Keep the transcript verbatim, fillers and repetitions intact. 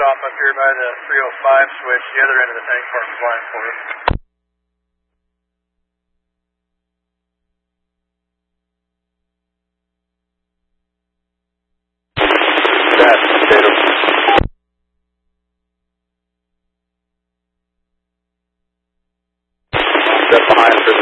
off up here by the three oh five switch. The other end of the tank farm is flying for us. That, Tatum. Step behind for